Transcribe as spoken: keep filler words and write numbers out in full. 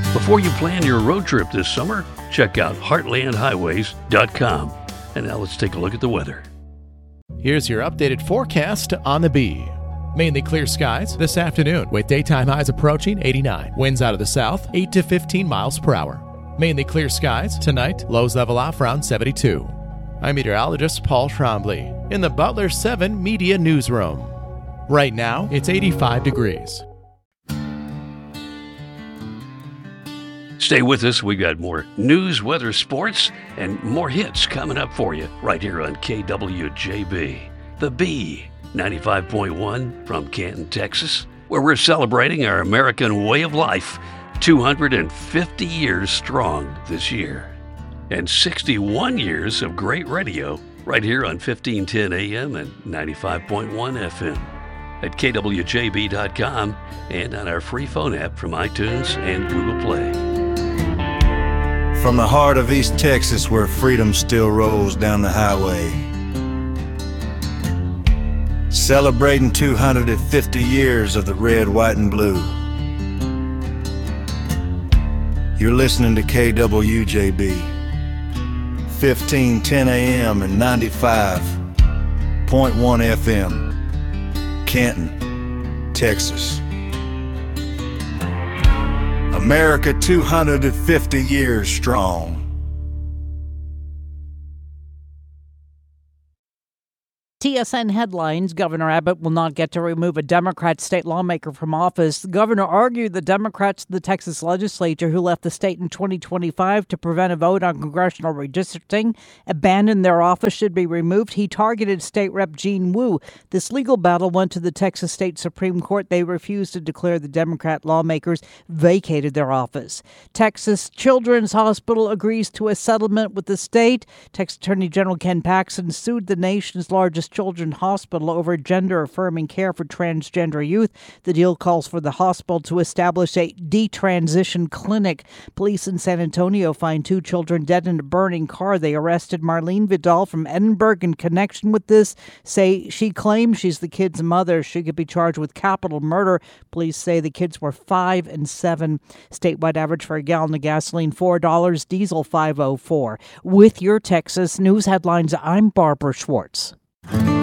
Before you plan your road trip this summer, check out heartland highways dot com. And now let's take a look at the weather. Here's your updated forecast on the Bee. Mainly clear skies this afternoon with daytime highs approaching eighty-nine. Winds out of the south, eight to fifteen miles per hour. Mainly clear skies tonight, lows level off around seventy-two. I'm meteorologist Paul Trombley in the Butler seven Media Newsroom. Right now, it's eighty-five degrees. Stay with us. We've got more news, weather, sports, and more hits coming up for you right here on K W J B. The Bee, ninety-five point one from Canton, Texas, where we're celebrating our American way of life, two hundred fifty years strong this year. And sixty-one years of great radio right here on fifteen ten A M and ninety-five point one F M at K W J B dot com and on our free phone app from iTunes and Google Play. From the heart of East Texas, where freedom still rolls down the highway, celebrating two hundred fifty years of the red, white, and blue. You're listening to K W J B, fifteen ten A M and ninety-five point one F M, Canton, Texas. America two hundred fifty years strong. T S N headlines: Governor Abbott will not get to remove a Democrat state lawmaker from office. The governor argued the Democrats in the Texas legislature who left the state in twenty twenty-five to prevent a vote on congressional redistricting abandoned their office should be removed. He targeted State Rep Gene Wu. This legal battle went to the Texas State Supreme Court. They refused to declare the Democrat lawmakers vacated their office. Texas Children's Hospital agrees to a settlement with the state. Texas Attorney General Ken Paxton sued the nation's largest children's hospital over gender-affirming care for transgender youth. The deal calls for the hospital to establish a detransition clinic. Police in San Antonio find two children dead in a burning car. They arrested Marlene Vidal from Edinburgh in connection with this. Say she claims she's the kid's mother. She could be charged with capital murder. Police say the kids were five and seven. Statewide average for a gallon of gasoline, four dollars. Diesel, five oh four. With your Texas news headlines, I'm Barbara Schwartz.